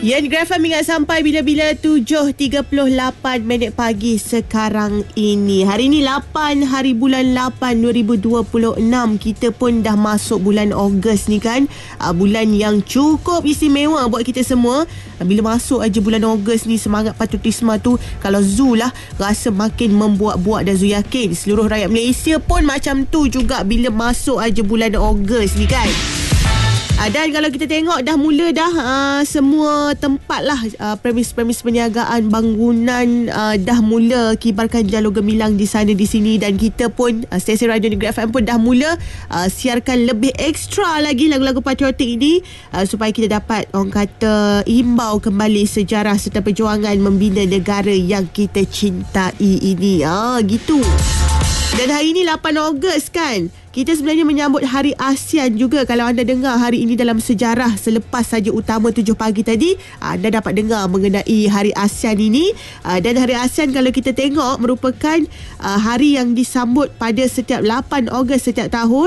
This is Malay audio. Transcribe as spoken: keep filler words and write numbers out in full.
Yan Grafam ingat sampai bila-bila tujuh tiga puluh lapan minit pagi sekarang ini. Hari ini lapan hari bulan lapan dua ribu dua puluh enam. Kita pun dah masuk bulan Ogos ni kan. uh, Bulan yang cukup istimewa buat kita semua. uh, Bila masuk aja bulan Ogos ni, semangat patriotisme tu kalau Zu lah rasa makin membuat-buat. Dan Zu yakin seluruh rakyat Malaysia pun macam tu juga bila masuk aja bulan Ogos ni kan. Uh, dan kalau kita tengok dah mula dah uh, semua tempat lah uh, premis-premis perniagaan bangunan uh, dah mula kibarkan jalur gemilang di sana di sini. Dan kita pun uh, stesen radio Negeri F M pun dah mula uh, siarkan lebih ekstra lagi lagu-lagu patriotik ini uh, supaya kita dapat orang kata imbau kembali sejarah serta perjuangan membina negara yang kita cintai ini. Ah, gitu. Dan hari ini lapan Ogos kan, kita sebenarnya menyambut Hari ASEAN juga. Kalau anda dengar hari ini dalam sejarah selepas saja utama tujuh pagi tadi, anda dapat dengar mengenai Hari ASEAN ini. Dan Hari ASEAN kalau kita tengok merupakan hari yang disambut pada setiap lapan Ogos setiap tahun.